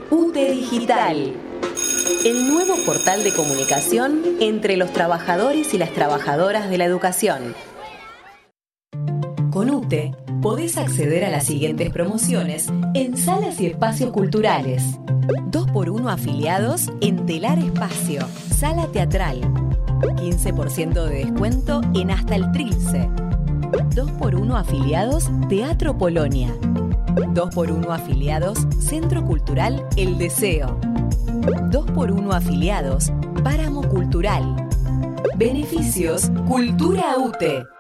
UTE Digital, el nuevo portal de comunicación entre los trabajadores y las trabajadoras de la educación. Con UTE podés acceder a las siguientes promociones en salas y espacios culturales. 2x1 afiliados en Telar Espacio, Sala Teatral. 15% de descuento en Hasta el Trilce. 2x1 afiliados Teatro Polonia. 2x1 afiliados Centro Cultural El Deseo. 2x1 afiliados Páramo Cultural. Beneficios Cultura UTE.